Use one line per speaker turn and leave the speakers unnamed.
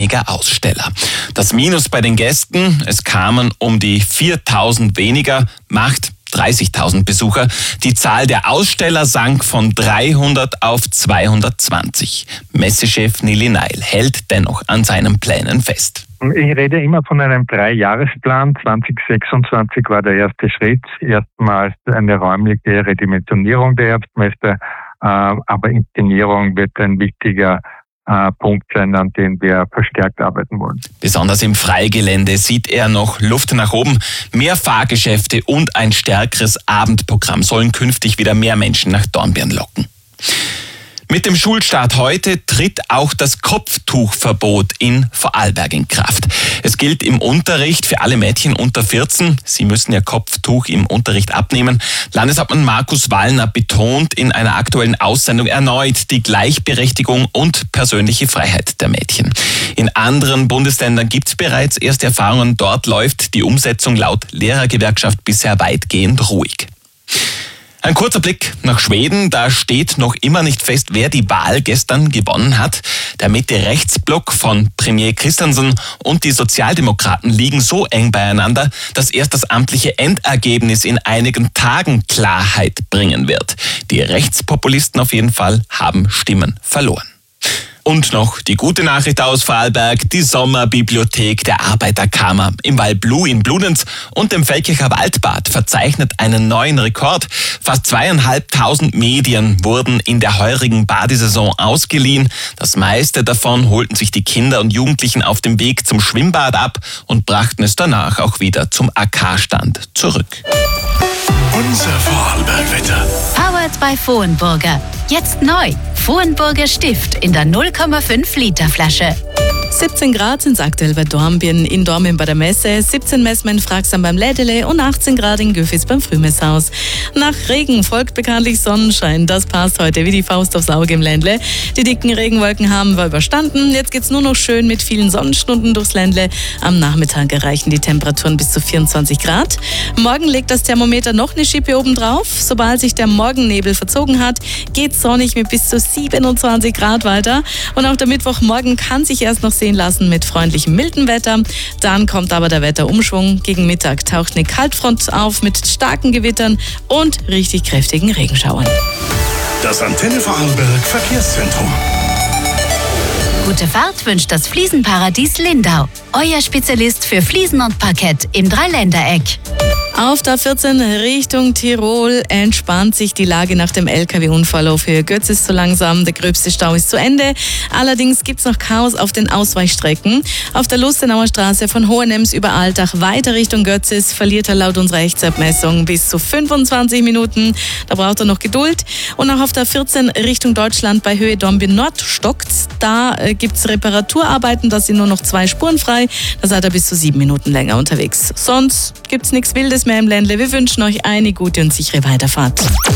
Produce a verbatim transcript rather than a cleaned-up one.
weniger Aussteller. Das Minus bei den Gästen, es kamen um die viertausend weniger, macht dreißigtausend Besucher. Die Zahl der Aussteller sank von dreihundert auf zweihundertzwanzig. Messechef Nili Neil hält dennoch an seinen Plänen fest.
Ich rede immer von einem Dreijahresplan. zwanzig sechsundzwanzig war der erste Schritt. Erstmals eine räumliche Redimensionierung der Herbstmesse, aber Inszenierung wird ein wichtiger Punkt sein, an dem wir verstärkt arbeiten wollen.
Besonders im Freigelände sieht er noch Luft nach oben. Mehr Fahrgeschäfte und ein stärkeres Abendprogramm sollen künftig wieder mehr Menschen nach Dornbirn locken. Mit dem Schulstart heute tritt auch das Kopftuchverbot in Vorarlberg in Kraft. Es gilt im Unterricht für alle Mädchen unter vierzehn. Sie müssen ihr Kopftuch im Unterricht abnehmen. Landeshauptmann Markus Wallner betont in einer aktuellen Aussendung erneut die Gleichberechtigung und persönliche Freiheit der Mädchen. In anderen Bundesländern gibt es bereits erste Erfahrungen. Dort läuft die Umsetzung laut Lehrergewerkschaft bisher weitgehend ruhig. Ein kurzer Blick nach Schweden. Da steht noch immer nicht fest, wer die Wahl gestern gewonnen hat. Der Mitte-Rechts-Block von Premier Christensen und die Sozialdemokraten liegen so eng beieinander, dass erst das amtliche Endergebnis in einigen Tagen Klarheit bringen wird. Die Rechtspopulisten auf jeden Fall haben Stimmen verloren. Und noch die gute Nachricht aus Vorarlberg. Die Sommerbibliothek der Arbeiterkammer im Val Blu in Bludenz und dem Feldkircher Waldbad verzeichnet einen neuen Rekord. Fast zweieinhalbtausend Medien wurden in der heurigen Badesaison ausgeliehen. Das meiste davon holten sich die Kinder und Jugendlichen auf dem Weg zum Schwimmbad ab und brachten es danach auch wieder zum A K-Stand zurück.
Unser Vorarlberg-Wetter.
Powered by Vohenburger. Jetzt neu. Vohenburger Stift in der null Komma fünf Liter Flasche.
siebzehn Grad sind es aktuell bei Dornbirn, in Dornbirn bei der Messe, siebzehn messen wir in Fragsam beim Lädele und achtzehn Grad in Göfis beim Frühmesshaus. Nach Regen folgt bekanntlich Sonnenschein. Das passt heute wie die Faust aufs Auge im Ländle. Die dicken Regenwolken haben wir überstanden. Jetzt geht's nur noch schön mit vielen Sonnenstunden durchs Ländle. Am Nachmittag erreichen die Temperaturen bis zu vierundzwanzig Grad. Morgen legt das Thermometer noch eine Schippe oben drauf. Sobald sich der Morgennebel verzogen hat, geht's sonnig mit bis zu siebenundzwanzig Grad weiter. Und auch der Mittwochmorgen kann sich erst noch sehen lassen mit freundlichem milden Wetter. Dann kommt aber der Wetterumschwung. Gegen Mittag taucht eine Kaltfront auf mit starken Gewittern und richtig kräftigen Regenschauern.
Das Antenne Vorarlberg Verkehrszentrum.
Gute Fahrt wünscht das Fliesenparadies Lindau. Euer Spezialist für Fliesen und Parkett im Dreiländereck.
Auf der vierzehn Richtung Tirol entspannt sich die Lage nach dem L K W-Unfall auf Höhe Götz ist so langsam. Der gröbste Stau ist zu Ende. Allerdings gibt es noch Chaos auf den Ausweichstrecken. Auf der Lustenauer Straße von Hohenems über Altach weiter Richtung Götzis verliert er laut unserer Rechtsabmessung bis zu fünfundzwanzig Minuten. Da braucht er noch Geduld. Und auch auf der vierzehn Richtung Deutschland bei Höhe Dornbirn Nord stockt's. Da äh, gibt es Reparaturarbeiten. Da sind nur noch zwei Spuren frei. Da seid ihr bis zu sieben Minuten länger unterwegs. Sonst gibt es nichts Wildes mehr im Ländle. Wir wünschen euch eine gute und sichere Weiterfahrt.